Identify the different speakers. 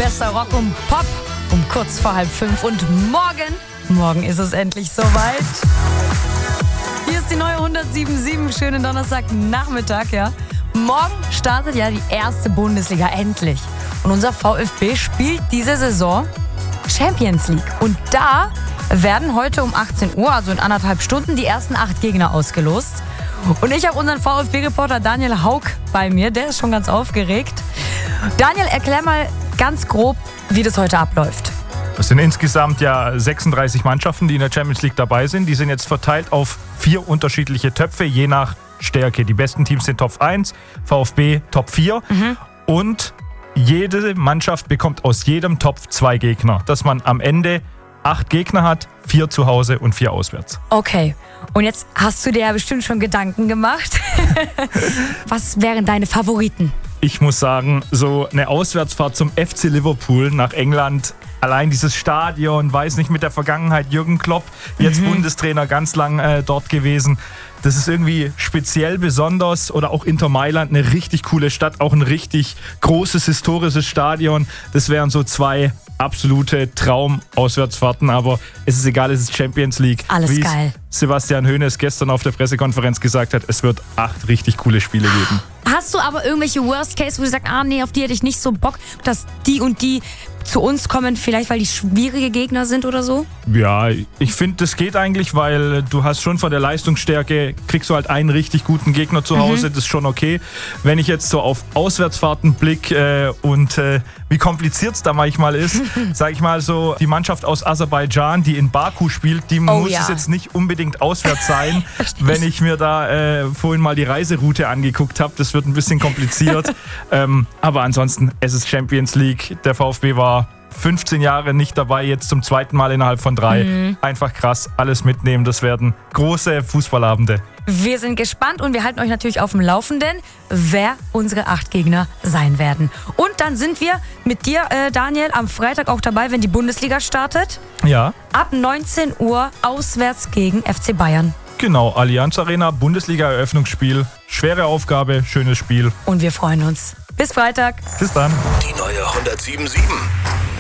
Speaker 1: bester Rock und Pop um kurz vor 4:30. Und morgen ist es endlich soweit. Hier ist die neue 107.7. Schönen Donnerstagnachmittag, ja. Morgen startet ja die erste Bundesliga endlich. Und unser VfB spielt diese Saison Champions League. Und da werden heute um 18 Uhr, also in 1,5 Stunden, die ersten 8 Gegner ausgelost. Und ich habe unseren VfB-Reporter Daniel Haug bei mir. Der ist schon ganz aufgeregt. Daniel, erklär mal ganz grob, wie das heute abläuft.
Speaker 2: Es sind insgesamt ja 36 Mannschaften, die in der Champions League dabei sind. Die sind jetzt verteilt auf 4 unterschiedliche Töpfe, je nach Stärke. Die besten Teams sind Top 1, VfB Top 4. Und jede Mannschaft bekommt aus jedem Topf 2 Gegner. Dass man am Ende 8 Gegner hat, 4 zu Hause und 4 auswärts.
Speaker 1: Okay, und jetzt hast du dir ja bestimmt schon Gedanken gemacht. Was wären deine Favoriten?
Speaker 2: Ich muss sagen, so eine Auswärtsfahrt zum FC Liverpool nach England, allein dieses Stadion, weiß nicht, mit der Vergangenheit, Jürgen Klopp, jetzt Bundestrainer, ganz lang dort gewesen. Das ist irgendwie speziell besonders. Oder auch Inter Mailand, eine richtig coole Stadt, auch ein richtig großes historisches Stadion. Das wären so 2 absolute Traum-Auswärtsfahrten, aber es ist egal, es ist Champions League.
Speaker 1: Alles geil.
Speaker 2: Sebastian Hoeneß gestern auf der Pressekonferenz gesagt hat, es wird 8 richtig coole Spiele geben.
Speaker 1: Hast du aber irgendwelche Worst Case, wo du sagst, nee, auf die hätte ich nicht so Bock, dass die und die zu uns kommen, vielleicht weil die schwierige Gegner sind oder so?
Speaker 2: Ja, ich finde, das geht eigentlich, weil du hast schon von der Leistungsstärke, kriegst du halt einen richtig guten Gegner zu Hause, das ist schon okay. Wenn ich jetzt so auf Auswärtsfahrten blicke und wie kompliziert es da manchmal ist, sage ich mal so, die Mannschaft aus Aserbaidschan, die in Baku spielt, die muss es jetzt nicht unbedingt auswärts sein. Wenn ich mir da vorhin mal die Reiseroute angeguckt habe, das wird ein bisschen kompliziert. Aber ansonsten, es ist Champions League, der VfB war 15 Jahre nicht dabei, jetzt zum 2. Mal innerhalb von 3. Einfach krass, alles mitnehmen, das werden große Fußballabende.
Speaker 1: Wir sind gespannt und wir halten euch natürlich auf dem Laufenden, wer unsere 8 Gegner sein werden. Und dann sind wir mit dir, Daniel, am Freitag auch dabei, wenn die Bundesliga startet.
Speaker 2: Ja.
Speaker 1: Ab 19 Uhr auswärts gegen FC Bayern.
Speaker 2: Genau, Allianz Arena, Bundesliga-Eröffnungsspiel. Schwere Aufgabe, schönes Spiel.
Speaker 1: Und wir freuen uns. Bis Freitag.
Speaker 2: Bis dann.
Speaker 3: Die neue 107.7.